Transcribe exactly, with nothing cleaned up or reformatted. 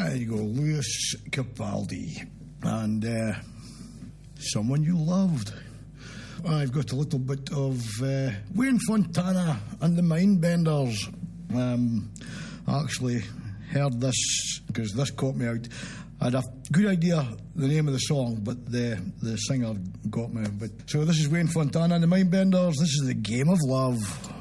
There you go, Lewis Capaldi. And uh, Someone You Loved. I've got a little bit of uh, Wayne Fontana and the Mindbenders. Um, I actually heard this because this caught me out. I had a good idea the name of the song, but the the singer got me. But so this is Wayne Fontana and the Mindbenders. This is The Game of Love.